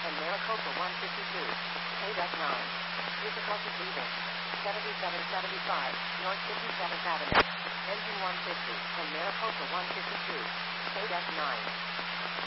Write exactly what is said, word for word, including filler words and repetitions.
and Maricopa one fifty-two. Paid F nine. Difficulty breathing. seventy-seven seventy-five, North fifty-seventh Avenue. Engine one fifty, and Maricopa one fifty-two. Paid F nine.